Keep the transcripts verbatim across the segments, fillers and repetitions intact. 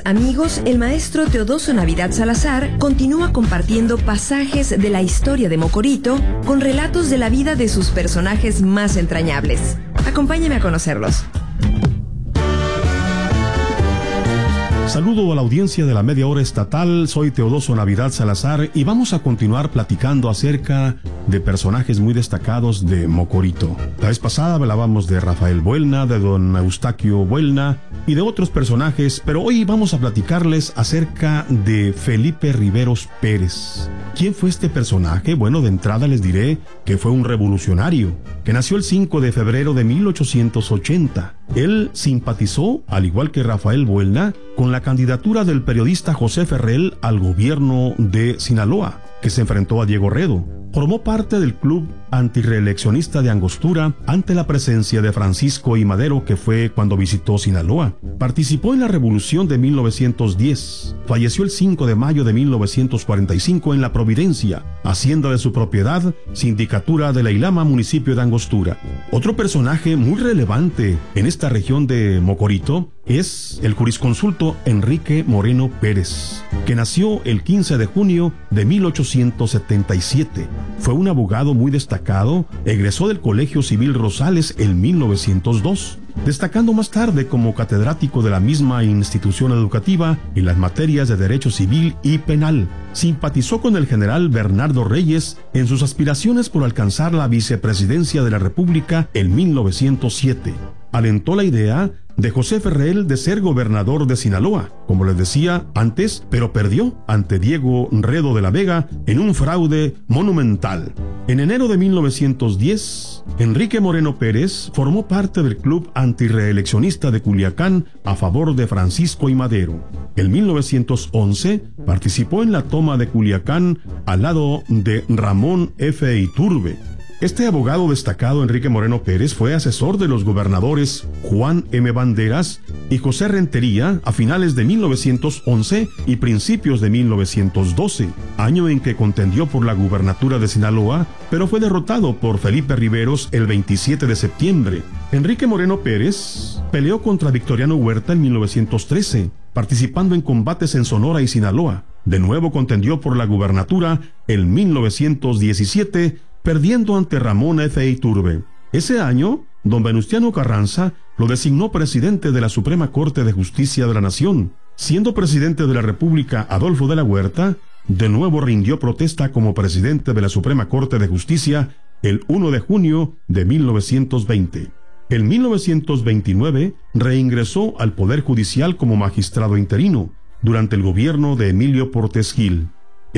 amigos, el maestro Teodoso Navidad Salazar continúa compartiendo pasajes de la historia de Mocorito con relatos de la vida de sus personajes más entrañables. Acompáñeme a conocerlos. Saludo a la audiencia de la Media Hora Estatal, soy Teodoso Navidad Salazar y vamos a continuar platicando acerca de personajes muy destacados de Mocorito. La vez pasada hablábamos de Rafael Buelna, de don Eustaquio Buelna y de otros personajes, pero hoy vamos a platicarles acerca de Felipe Riveros Pérez. ¿Quién fue este personaje? Bueno, de entrada les diré que fue un revolucionario, que nació el cinco de febrero de mil ochocientos ochenta. Él simpatizó, al igual que Rafael Buelna, con la candidatura del periodista José Ferrell al gobierno de Sinaloa, que se enfrentó a Diego Redo. Formó parte del club antirreeleccionista de Angostura ante la presencia de Francisco I. Madero, que fue cuando visitó Sinaloa. Participó en la Revolución de mil novecientos diez. Falleció el cinco de mayo de mil novecientos cuarenta y cinco en La Providencia, hacienda de su propiedad, sindicatura de La Ilama, municipio de Angostura. Otro personaje muy relevante en esta región de Mocorito es el jurisconsulto Enrique Moreno Pérez, que nació el quince de junio de mil ochocientos setenta y siete. Fue un abogado muy destacado, egresó del Colegio Civil Rosales en mil novecientos dos, destacando más tarde como catedrático de la misma institución educativa en las materias de Derecho Civil y Penal. Simpatizó con el general Bernardo Reyes en sus aspiraciones por alcanzar la vicepresidencia de la República en mil novecientos siete. Alentó la idea de José Ferrell de ser gobernador de Sinaloa, como les decía antes, pero perdió ante Diego Redo de la Vega en un fraude monumental. En enero de mil novecientos diez, Enrique Moreno Pérez formó parte del club antirreeleccionista de Culiacán a favor de Francisco I. Madero. En mil novecientos once participó en la toma de Culiacán al lado de Ramón F. Iturbe. Este abogado destacado, Enrique Moreno Pérez, fue asesor de los gobernadores Juan M. Banderas y José Rentería a finales de mil novecientos once y principios de mil novecientos doce, año en que contendió por la gubernatura de Sinaloa, pero fue derrotado por Felipe Riveros el veintisiete de septiembre. Enrique Moreno Pérez peleó contra Victoriano Huerta en mil novecientos trece, participando en combates en Sonora y Sinaloa. De nuevo contendió por la gubernatura en mil novecientos diecisiete, perdiendo ante Ramón F. Iturbe. Ese año, don Venustiano Carranza lo designó presidente de la Suprema Corte de Justicia de la Nación. Siendo presidente de la República Adolfo de la Huerta, de nuevo rindió protesta como presidente de la Suprema Corte de Justicia el primero de junio de mil novecientos veinte. En mil novecientos veintinueve reingresó al Poder Judicial como magistrado interino durante el gobierno de Emilio Portes Gil.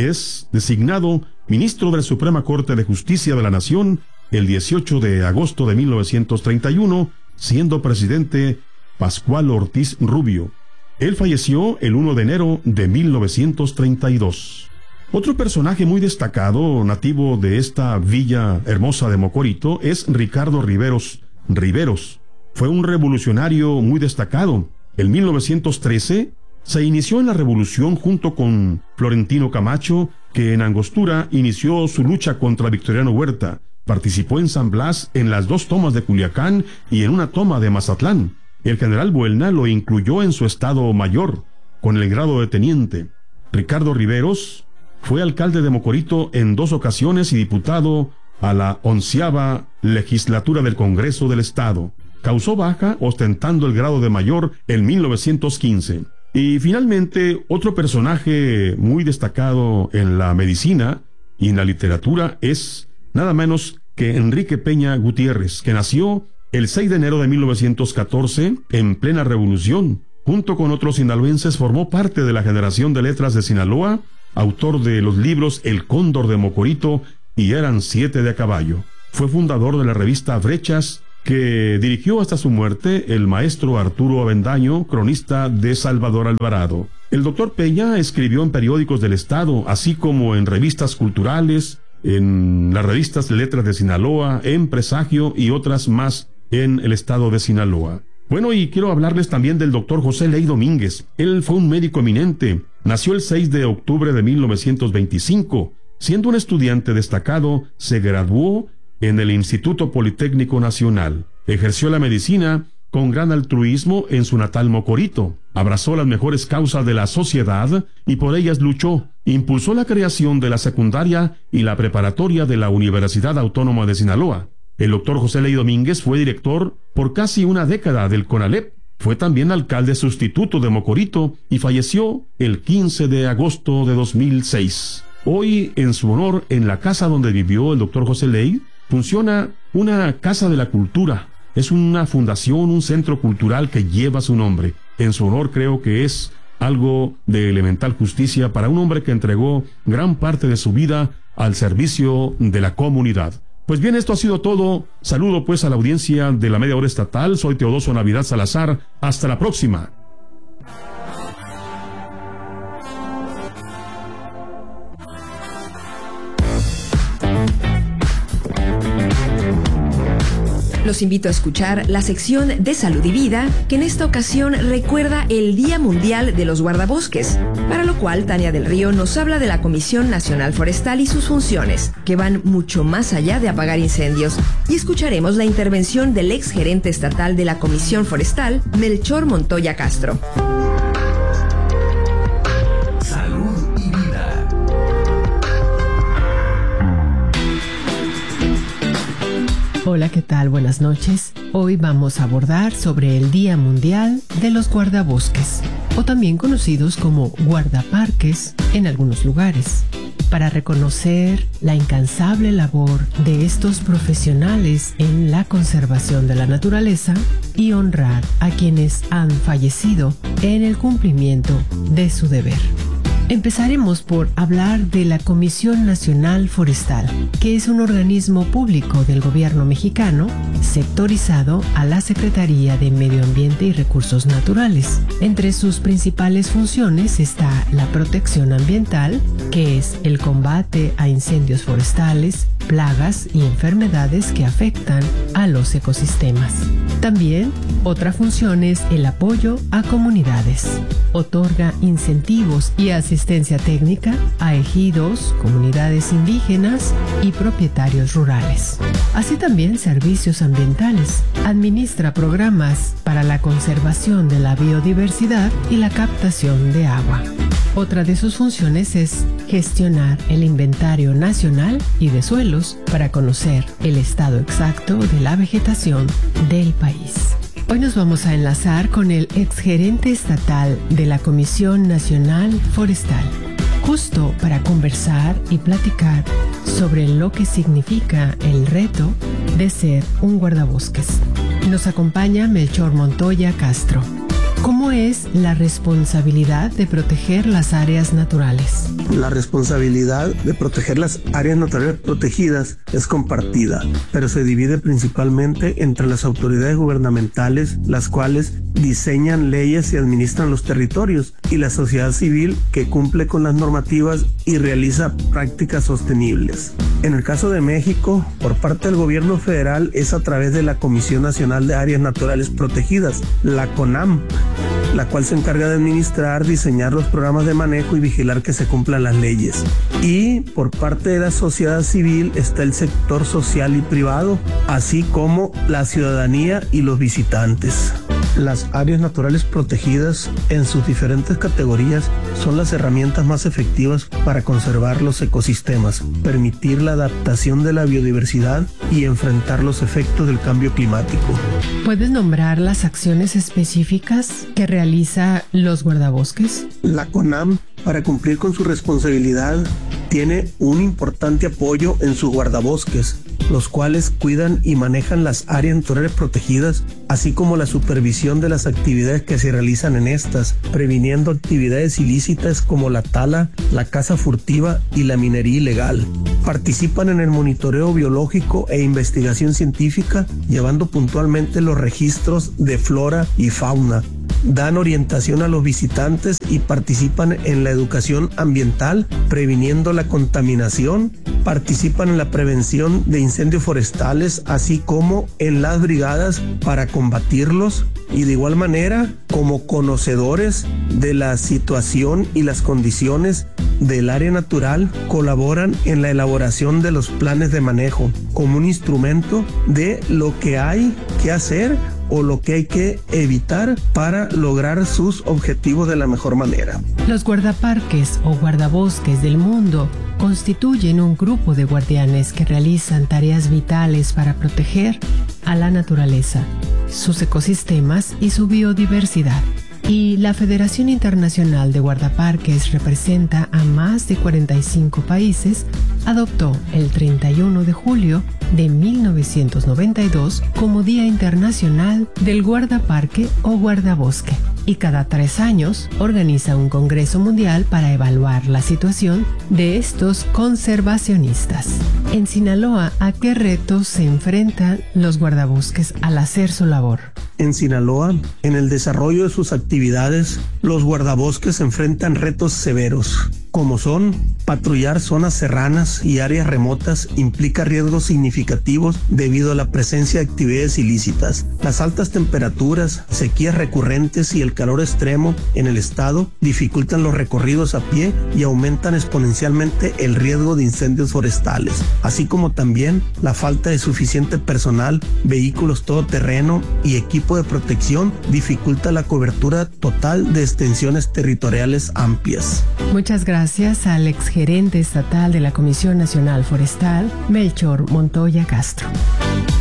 Es designado ministro de la Suprema Corte de Justicia de la Nación el dieciocho de agosto de mil novecientos treinta y uno, siendo presidente Pascual Ortiz Rubio. Él falleció el primero de enero de mil novecientos treinta y dos. Otro personaje muy destacado, nativo de esta villa hermosa de Mocorito, es Ricardo Riveros Riveros. Fue un revolucionario muy destacado. En mil novecientos trece se inició en la revolución junto con Florentino Camacho, que en Angostura inició su lucha contra Victoriano Huerta. Participó en San Blas en las dos tomas de Culiacán y en una toma de Mazatlán. El general Buelna lo incluyó en su estado mayor, con el grado de teniente. Ricardo Riveros fue alcalde de Mocorito en dos ocasiones y diputado a la onceava legislatura del Congreso del Estado. Causó baja ostentando el grado de mayor en mil novecientos quince. Y finalmente, otro personaje muy destacado en la medicina y en la literatura es nada menos que Enrique Peña Gutiérrez, que nació el seis de enero de mil novecientos catorce en plena revolución. Junto con otros sinaloenses formó parte de la generación de letras de Sinaloa, autor de los libros El Cóndor de Mocorito y Eran siete de a caballo. Fue fundador de la revista Brechas, que dirigió hasta su muerte el maestro Arturo Avendaño, cronista de Salvador Alvarado. El doctor Peña escribió en periódicos del Estado, así como en revistas culturales, en las revistas Letras de Sinaloa, en Presagio y otras más en el estado de Sinaloa. Bueno, y quiero hablarles también del doctor José Ley Domínguez. Él fue un médico eminente. Nació el seis de octubre de mil novecientos veinticinco. Siendo un estudiante destacado, se graduó en el Instituto Politécnico Nacional. Ejerció la medicina con gran altruismo en su natal Mocorito. Abrazó las mejores causas de la sociedad y por ellas luchó. Impulsó la creación de la secundaria y la preparatoria de la Universidad Autónoma de Sinaloa. El doctor José Ley Domínguez fue director por casi una década del CONALEP. Fue también alcalde sustituto de Mocorito y falleció el quince de agosto de dos mil seis. Hoy, en su honor, en la casa donde vivió el doctor José Ley, funciona una Casa de la Cultura. Es una fundación, un centro cultural que lleva su nombre. En su honor creo que es algo de elemental justicia para un hombre que entregó gran parte de su vida al servicio de la comunidad. Pues bien, esto ha sido todo. Saludo pues a la audiencia de la Media Hora Estatal. Soy Teodoso Navidad Salazar. Hasta la próxima. Los invito a escuchar la sección de Salud y Vida, que en esta ocasión recuerda el Día Mundial de los Guardabosques, para lo cual Tania del Río nos habla de la Comisión Nacional Forestal y sus funciones, que van mucho más allá de apagar incendios. Y escucharemos la intervención del ex gerente estatal de la Comisión Forestal, Melchor Montoya Castro. Hola, ¿qué tal? Buenas noches. Hoy vamos a abordar sobre el Día Mundial de los Guardabosques, o también conocidos como guardaparques en algunos lugares, para reconocer la incansable labor de estos profesionales en la conservación de la naturaleza y honrar a quienes han fallecido en el cumplimiento de su deber. Empezaremos por hablar de la Comisión Nacional Forestal, que es un organismo público del gobierno mexicano sectorizado a la Secretaría de Medio Ambiente y Recursos Naturales. Entre sus principales funciones está la protección ambiental, que es el combate a incendios forestales, plagas y enfermedades que afectan a los ecosistemas. También otra función es el apoyo a comunidades. Otorga incentivos y asistencia técnica a ejidos, comunidades indígenas y propietarios rurales. Así también servicios ambientales. Administra programas para la conservación de la biodiversidad y la captación de agua. Otra de sus funciones es gestionar el inventario nacional y de suelos para conocer el estado exacto de la vegetación del país. Hoy nos vamos a enlazar con el exgerente estatal de la Comisión Nacional Forestal, justo para conversar y platicar sobre lo que significa el reto de ser un guardabosques. Nos acompaña Melchor Montoya Castro. ¿Cómo es la responsabilidad de proteger las áreas naturales? La responsabilidad de proteger las áreas naturales protegidas es compartida, pero se divide principalmente entre las autoridades gubernamentales, las cuales diseñan leyes y administran los territorios, y la sociedad civil, que cumple con las normativas y realiza prácticas sostenibles. En el caso de México, por parte del gobierno federal, es a través de la Comisión Nacional de Áreas Naturales Protegidas, la CONAM, la cual se encarga de administrar, diseñar los programas de manejo y vigilar que se cumplan las leyes. Y por parte de la sociedad civil está el sector social y privado, así como la ciudadanía y los visitantes. Las áreas naturales protegidas en sus diferentes categorías son las herramientas más efectivas para conservar los ecosistemas, permitir la adaptación de la biodiversidad y enfrentar los efectos del cambio climático. ¿Puedes nombrar las acciones específicas que realiza los guardabosques? La CONAM, para cumplir con su responsabilidad, tiene un importante apoyo en sus guardabosques, los cuales cuidan y manejan las áreas naturales protegidas, así como la supervisión de las actividades que se realizan en estas, previniendo actividades ilícitas como la tala, la caza furtiva y la minería ilegal. Participan en el monitoreo biológico e investigación científica, llevando puntualmente los registros de flora y fauna. Dan orientación a los visitantes y participan en la educación ambiental, previniendo la contaminación. Participan en la prevención de incendios forestales, así como en las brigadas para combatirlos, y de igual manera, como conocedores de la situación y las condiciones del área natural, colaboran en la elaboración de los planes de manejo como un instrumento de lo que hay que hacer o lo que hay que evitar para lograr sus objetivos de la mejor manera. Los guardaparques o guardabosques del mundo constituyen un grupo de guardianes que realizan tareas vitales para proteger a la naturaleza, sus ecosistemas y su biodiversidad. Y la Federación Internacional de Guardaparques representa a más de cuarenta y cinco países, adoptó el treinta y uno de julio de mil novecientos noventa y dos como Día Internacional del Guardaparque o Guardabosque, y cada tres años organiza un Congreso Mundial para evaluar la situación de estos conservacionistas. En Sinaloa, ¿a qué retos se enfrentan los guardabosques al hacer su labor? En Sinaloa, en el desarrollo de sus actividades, los guardabosques enfrentan retos severos, como son patrullar zonas serranas y áreas remotas implica riesgos significativos debido a la presencia de actividades ilícitas. Las altas temperaturas, sequías recurrentes y el calor extremo en el estado dificultan los recorridos a pie y aumentan exponencialmente el riesgo de incendios forestales, así como también la falta de suficiente personal, vehículos todoterreno y equipo de protección dificulta la cobertura total de extensiones territoriales amplias. Muchas gracias al exgerente estatal de la Comisión Nacional Forestal, Melchor Montoya Castro.